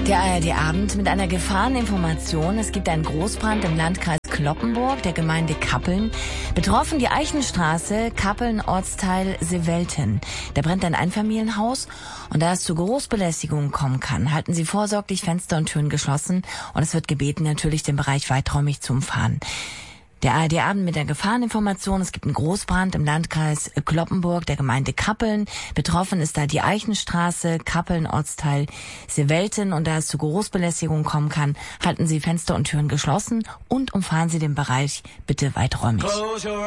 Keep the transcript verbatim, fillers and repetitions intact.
Der A R D-Abend mit einer Gefahreninformation. Es gibt einen Großbrand im Landkreis Cloppenburg, der Gemeinde Kappeln. Betroffen die Eichenstraße, Kappeln, Ortsteil Sewelten. Da brennt ein Einfamilienhaus und da es zu Großbelästigungen kommen kann, halten Sie vorsorglich Fenster und Türen geschlossen und es wird gebeten, natürlich den Bereich weiträumig zu umfahren. Der A R D-Abend mit der Gefahreninformation. Es gibt einen Großbrand im Landkreis Cloppenburg, der Gemeinde Kappeln. Betroffen ist da die Eichenstraße, Kappeln, Ortsteil Sewelten. Und da es zu Großbelästigungen kommen kann, halten Sie Fenster und Türen geschlossen und umfahren Sie den Bereich bitte weiträumig.